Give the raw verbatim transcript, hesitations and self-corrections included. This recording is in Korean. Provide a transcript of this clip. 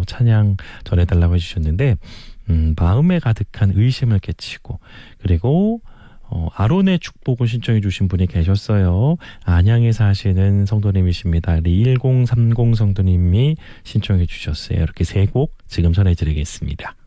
찬양 전해달라고 해주셨는데 음, 마음에 가득한 의심을 깨치고 그리고 어, 아론의 축복을 신청해 주신 분이 계셨어요. 안양에 사시는 성도님이십니다. 리일공삼공 성도님이 신청해 주셨어요. 이렇게 세 곡 지금 전해드리겠습니다.